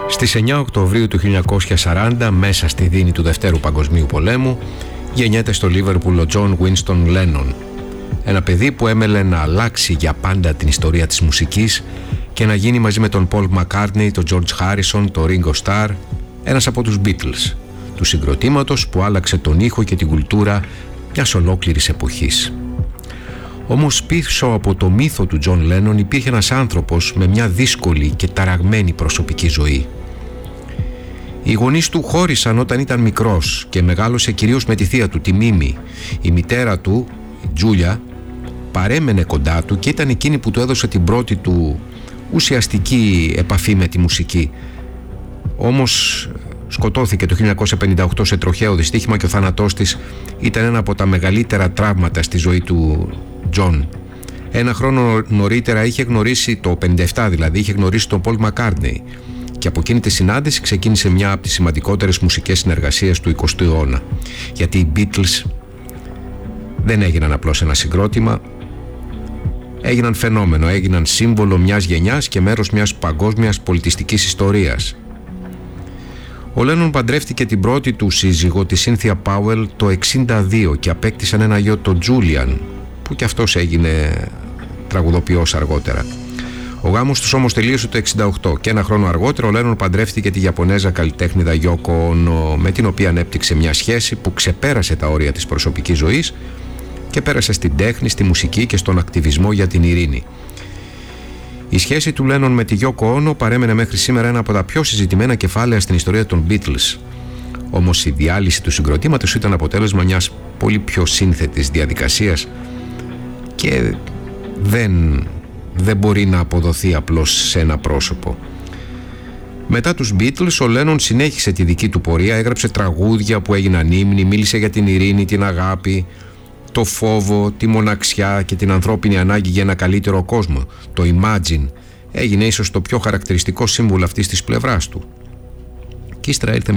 Στις 9 Οκτωβρίου του 1940, μέσα στη δίνη του Δευτέρου Παγκοσμίου Πολέμου, γεννιέται στο Λίβερπουλ ο Τζον Βίνστον Λένον. Ένα παιδί που έμελε να αλλάξει για πάντα την ιστορία της μουσικής και να γίνει μαζί με τον Πολ Μακκάρτνι, τον Τζορτζ Χάρισον, τον Ρίγκο Σταρ, ένας από τους Beatles, του συγκροτήματος που άλλαξε τον ήχο και την κουλτούρα μιας ολόκληρης εποχής. Όμως πίσω από το μύθο του Τζον Λένον υπήρχε ένας άνθρωπος με μια δύσκολη και ταραγμένη προσωπική ζωή. Οι γονείς του χώρισαν όταν ήταν μικρός και μεγάλωσε κυρίως με τη θεία του, τη Μίμη. Η μητέρα του, η Τζούλια, παρέμενε κοντά του και ήταν εκείνη που του έδωσε την πρώτη του ουσιαστική επαφή με τη μουσική. Όμως σκοτώθηκε το 1958 σε τροχαίο δυστύχημα και ο θάνατός της ήταν ένα από τα μεγαλύτερα τραύματα στη ζωή του Τζον. Ένα χρόνο νωρίτερα είχε γνωρίσει, το 57 δηλαδή, είχε γνωρίσει τον Πολ Μακκάρτνι και από εκείνη τη συνάντηση ξεκίνησε μια από τις σημαντικότερες μουσικές συνεργασίες του 20ου αιώνα. Γιατί οι Beatles δεν έγιναν απλώς ένα συγκρότημα, έγιναν φαινόμενο, έγιναν σύμβολο μιας γενιάς και μέρος μιας παγκόσμιας πολιτιστικής ιστορίας. Ο Λένον παντρεύτηκε την πρώτη του σύζυγο, τη Σίνθια Πάουελ, το 1962 και απέκτησαν ένα γιο, τον Τζούλιαν, που κι αυτός έγινε τραγουδοποιός αργότερα. Ο γάμος τους όμως τελείωσε το 1968 και ένα χρόνο αργότερα ο Λένον παντρεύτηκε τη Ιαπωνέζα καλλιτέχνηδα Γιόκο Όνο, με την οποία ανέπτυξε μια σχέση που ξεπέρασε τα όρια της προσωπικής ζωής και πέρασε στην τέχνη, στη μουσική και στον ακτιβισμό για την ειρήνη. Η σχέση του Λένον με τη Γιόκο Όνο παρέμενε μέχρι σήμερα ένα από τα πιο συζητημένα κεφάλαια στην ιστορία των Beatles. Όμως η διάλυση του συγκροτήματος ήταν αποτέλεσμα μιας πολύ πιο σύνθετης διαδικασίας και δεν μπορεί να αποδοθεί απλώς σε ένα πρόσωπο. Μετά τους Beatles, ο Λένον συνέχισε τη δική του πορεία, έγραψε τραγούδια που έγιναν ύμνοι, μίλησε για την ειρήνη, την αγάπη, το φόβο, τη μοναξιά και την ανθρώπινη ανάγκη για ένα καλύτερο κόσμο. Το Imagine έγινε ίσως το πιο χαρακτηριστικό σύμβολο αυτής της πλευράς του. Και ύστερα ήρθε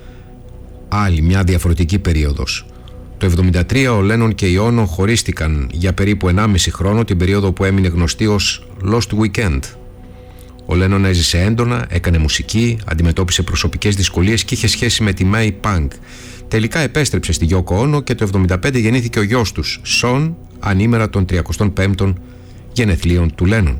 μια διαφορετική περίοδος. Το 1973 ο Λένον και η Όνο χωρίστηκαν για περίπου 1,5 χρόνο, την περίοδο που έμεινε γνωστή ως Lost Weekend. Ο Λένον έζησε έντονα, έκανε μουσική, αντιμετώπισε προσωπικές δυσκολίες και είχε σχέση με τη May Pang. Τελικά επέστρεψε στη Γιόκο Όνο και το 1975 γεννήθηκε ο γιος τους, Σον, ανήμερα των 35ων γενεθλίων του Λένον.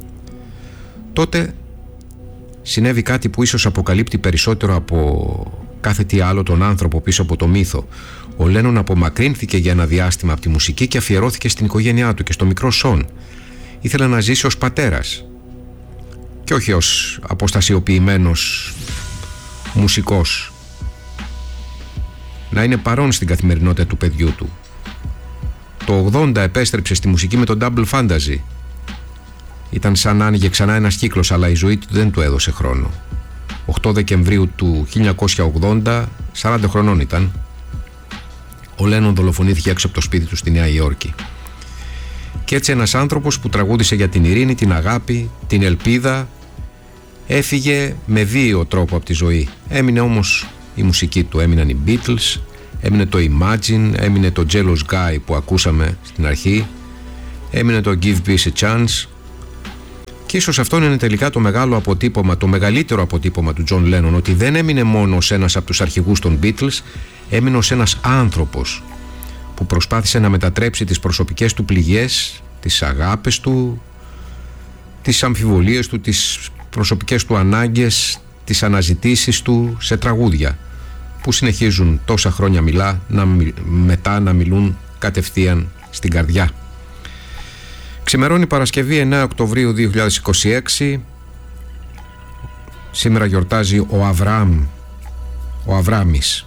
Τότε συνέβη κάτι που ίσως αποκαλύπτει περισσότερο από κάθε τι άλλο τον άνθρωπο πίσω από το μύθο. Ο Λένον απομακρύνθηκε για ένα διάστημα από τη μουσική και αφιερώθηκε στην οικογένειά του και στο μικρό Σον. Ήθελε να ζήσει ως πατέρας και όχι ως αποστασιοποιημένος μουσικός. Να είναι παρόν στην καθημερινότητα του παιδιού του. Το 80 επέστρεψε στη μουσική με τον Double Fantasy. Ήταν σαν να άνοιγε ξανά ένας κύκλος, αλλά η ζωή του δεν του έδωσε χρόνο. 8 Δεκεμβρίου του 1980, 40 χρονών ήταν, ο Λένον δολοφονήθηκε έξω από το σπίτι του στη Νέα Υόρκη. Και έτσι ένας άνθρωπος που τραγούδισε για την ειρήνη, την αγάπη, την ελπίδα, έφυγε με βίαιο τρόπο από τη ζωή. Έμεινε όμως η μουσική του, έμειναν οι Beatles, έμεινε το Imagine, έμεινε το Jealous Guy που ακούσαμε στην αρχή, έμεινε το Give Peace a Chance. Και ίσως αυτό είναι τελικά το μεγάλο αποτύπωμα, το μεγαλύτερο αποτύπωμα του Τζον Λένον, ότι δεν έμεινε μόνο ως ένας από τους αρχηγούς των Beatles, έμεινε ως ένας άνθρωπος που προσπάθησε να μετατρέψει τις προσωπικές του πληγές, τις αγάπες του, τις αμφιβολίες του, τις προσωπικές του ανάγκες, τις αναζητήσεις του σε τραγούδια που συνεχίζουν τόσα χρόνια μετά να μιλούν κατευθείαν στην καρδιά. Ξημερώνει Παρασκευή 9 Οκτωβρίου 2026. Σήμερα γιορτάζει ο Αβράμης.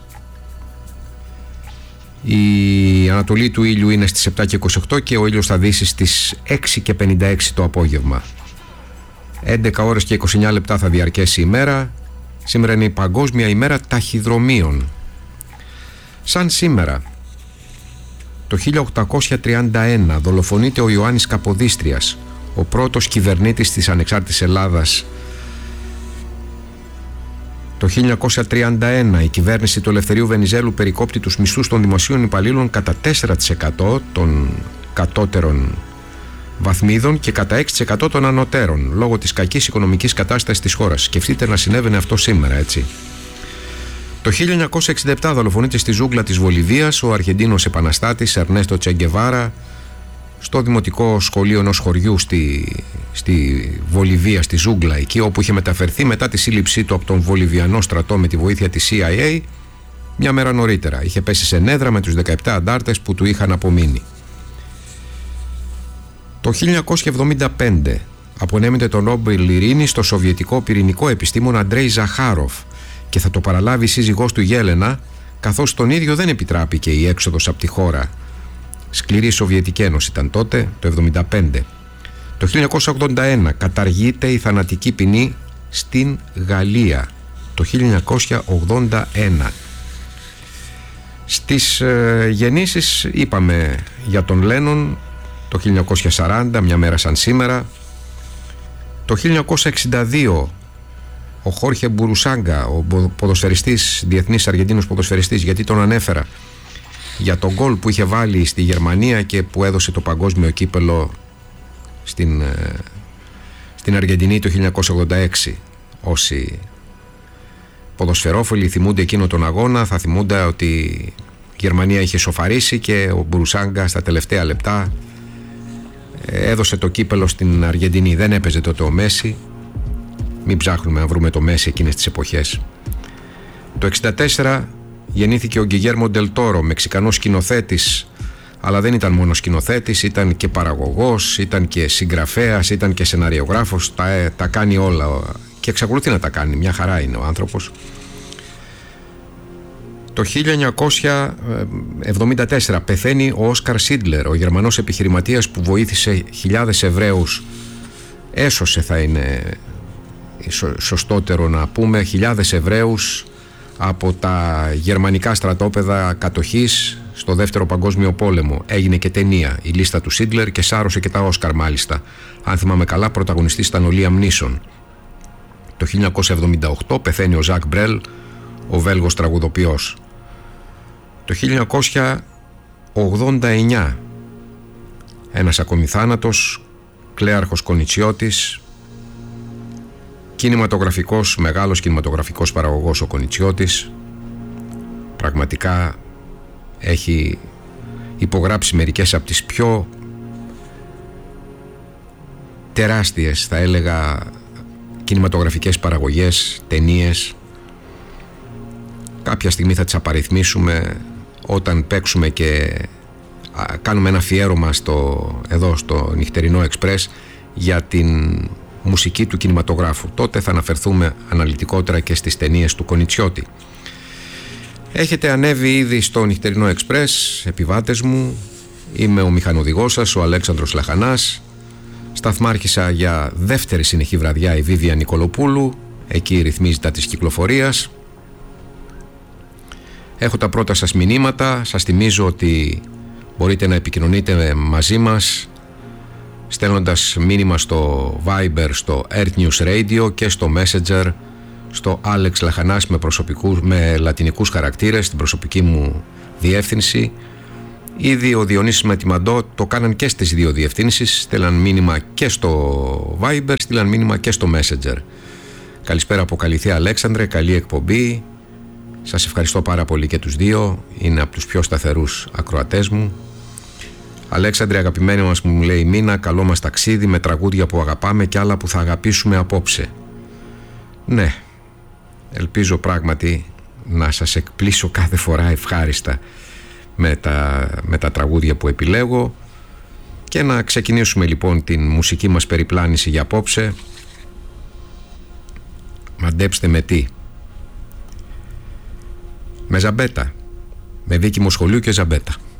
Η ανατολή του ήλιου είναι στις 7 και 28 και ο ήλιος θα δύσει στις 6 και 56 το απόγευμα. 11 ώρες και 29 λεπτά θα διαρκέσει η μέρα. Σήμερα είναι η Παγκόσμια ημέρα ταχυδρομείων. Σαν σήμερα, το 1831 δολοφονείται ο Ιωάννης Καποδίστριας, ο πρώτος κυβερνήτης της ανεξάρτητης Ελλάδας. Το 1931 η κυβέρνηση του Ελευθερίου Βενιζέλου περικόπτει τους μισθούς των δημοσίων υπαλλήλων κατά 4% των κατώτερων βαθμίδων και κατά 6% των ανωτέρων λόγω της κακής οικονομικής κατάστασης της χώρας. Σκεφτείτε να συνέβαινε αυτό σήμερα, έτσι. Το 1967 δολοφονείται στη ζούγκλα της Βολιβίας ο Αργεντίνος επαναστάτης Ερνέστο Τσε Γκεβάρα στο δημοτικό σχολείο ενός χωριού στη Βολιβία, στη ζούγκλα εκεί, όπου είχε μεταφερθεί μετά τη σύλληψή του από τον Βολιβιανό στρατό με τη βοήθεια της CIA μια μέρα νωρίτερα. Είχε πέσει σε νέδρα με τους 17 αντάρτες που του είχαν απομείνει. Το 1975 απονέμεται το Νόμπελ Ειρήνης στο σοβιετικό πυρηνικό επιστήμονα Αντρέι Ζαχάροφ και θα το παραλάβει η σύζυγός του Γέλενα, καθώς τον ίδιο δεν επιτράπηκε η έξοδος από τη χώρα. Σκληρή Σοβιετική Ένωση ήταν τότε, το 1975. Το 1981 καταργείται η θανατική ποινή στην Γαλλία. Το 1981. Στις γεννήσεις είπαμε για τον Λένον το 1940, μια μέρα σαν σήμερα. Το 1962 ο Χόρχε Μπουρουσάγκα, ο ποδοσφαιριστής, διεθνής Αργεντίνος ποδοσφαιριστής, γιατί τον ανέφερα, για τον γκολ που είχε βάλει στη Γερμανία και που έδωσε το παγκόσμιο κύπελο στην Αργεντινή το 1986. Όσοι ποδοσφαιρόφιλοι θυμούνται εκείνο τον αγώνα θα θυμούνται ότι η Γερμανία είχε σοφαρίσει και ο Μπουρουσάγκα στα τελευταία λεπτά έδωσε το κύπελο στην Αργεντινή. Δεν έπαιζε τότε ο Μέση. Μην ψάχνουμε να βρούμε το Μέση εκείνες τις εποχές. Το 1964 γεννήθηκε ο Γκιγέρμο Ντελ Τόρο, Μεξικανός σκηνοθέτης, αλλά δεν ήταν μόνο σκηνοθέτης, ήταν και παραγωγός, ήταν και συγγραφέας, ήταν και σεναριογράφος, τα κάνει όλα και εξακολουθεί να τα κάνει, μια χαρά είναι ο άνθρωπος. Το 1974 πεθαίνει ο Όσκαρ Σίντλερ, ο Γερμανός επιχειρηματίας που βοήθησε χιλιάδες Εβραίους, έσωσε θα είναι σωστότερο να πούμε, χιλιάδες Εβραίους από τα γερμανικά στρατόπεδα κατοχής στο Δεύτερο Παγκόσμιο Πόλεμο. Έγινε και ταινία, η λίστα του Σίντλερ, και σάρωσε και τα Όσκαρ μάλιστα. Αν θυμάμαι καλά, πρωταγωνιστής ήταν ο Λίαμ Νίσον. Το 1978 πεθαίνει ο Ζακ Μπρέλ, ο Βέλγος τραγουδοποιός. Το 1989 ένας ακόμη θάνατος, Κλέαρχος Κονιτσιώτης, κινηματογραφικός, μεγάλος κινηματογραφικός παραγωγός ο Κονιτσιώτης. Πραγματικά έχει υπογράψει μερικές από τις πιο τεράστιες, θα έλεγα, κινηματογραφικές παραγωγές, ταινίες. Κάποια στιγμή θα τις απαριθμίσουμε όταν παίξουμε και κάνουμε ένα αφιέρωμα εδώ στο Νυχτερινό Εξπρές για την μουσική του κινηματογράφου. Τότε θα αναφερθούμε αναλυτικότερα και στις ταινίες του Κονιτσιώτη. Έχετε ανέβει ήδη στο Νυχτερινό Εξπρές, επιβάτες μου. Είμαι ο μηχανοδηγός σας, ο Αλέξανδρος Λαχανάς. Σταθμάρχησα για δεύτερη συνεχή βραδιά η Βίβια Νικολοπούλου. Εκεί ρυθμίζει τα της κυκλοφορίας. Έχω τα πρώτα σας μηνύματα. Σας θυμίζω ότι μπορείτε να επικοινωνείτε μαζί μας στέλνοντας μήνυμα στο Viber, στο Earth News Radio και στο Messenger, στο Alex Λαχανάς με λατινικούς χαρακτήρες, στην προσωπική μου διεύθυνση. Ήδη ο Διονύσης με τη Μαντώ το κάναν και στις δύο διευθύνσεις. Στέλναν μήνυμα και στο Viber, στείλαν μήνυμα και στο Messenger. Καλησπέρα από Καλυθέα, Αλέξανδρε, καλή εκπομπή. Σας ευχαριστώ πάρα πολύ και τους δύο. Είναι από τους πιο σταθερούς ακροατές μου. Αλέξανδρε, αγαπημένη μας, μου λέει η Μίνα, καλό μας ταξίδι με τραγούδια που αγαπάμε και άλλα που θα αγαπήσουμε απόψε. Ναι, ελπίζω πράγματι να σας εκπλήσω κάθε φορά ευχάριστα με τα τραγούδια που επιλέγω και να ξεκινήσουμε λοιπόν την μουσική μας περιπλάνηση για απόψε. Μαντέψτε με τι. Με Ζαμπέτα, με δίκημο σχολείου και Ζαμπέτα.